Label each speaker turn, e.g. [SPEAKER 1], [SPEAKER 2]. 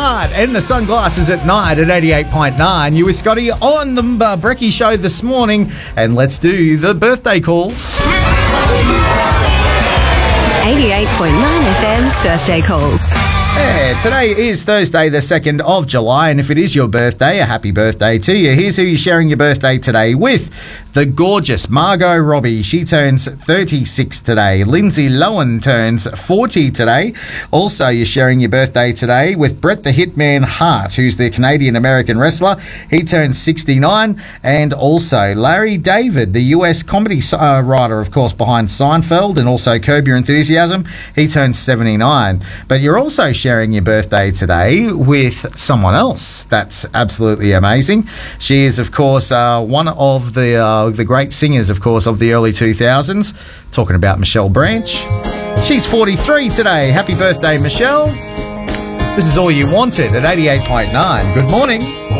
[SPEAKER 1] Heart and the Sunglasses at Night at 88.9. You with Scotty on the Brekkie Show this morning. And let's do the birthday calls.
[SPEAKER 2] 88.9 FM's birthday calls.
[SPEAKER 1] Yeah, today is Thursday, the 2nd of July, and if it is your birthday, a happy birthday to you. Here's who you're sharing your birthday today with. The gorgeous Margot Robbie. She turns 36 today. Lindsay Lohan turns 40 today. Also, you're sharing your birthday today with Bret the Hitman Hart, who's the Canadian-American wrestler. He turns 69. And also, Larry David, the US comedy writer, of course, behind Seinfeld and also Curb Your Enthusiasm. He turns 79. But you're also sharing your birthday today with someone else. That's absolutely amazing. She is, of course, one of the great singers, of course, of the early 2000s. Talking about Michelle Branch. She's 43 today. Happy birthday, Michelle. This is All You Wanted at 88.9. Good morning.